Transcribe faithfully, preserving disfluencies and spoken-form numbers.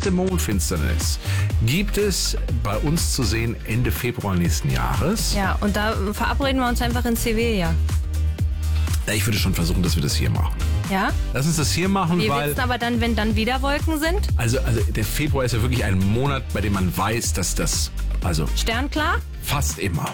letzte Mondfinsternis gibt es bei uns zu sehen Ende Februar nächsten Jahres. Ja, und da verabreden wir uns einfach in Sevilla. Ja, ich würde schon versuchen, dass wir das hier machen. Ja? Lass uns das hier machen, Wie weil... wird's aber dann, wenn dann wieder Wolken sind? Also, also der Februar ist ja wirklich ein Monat, bei dem man weiß, dass das... Also Sternklar? fast immer.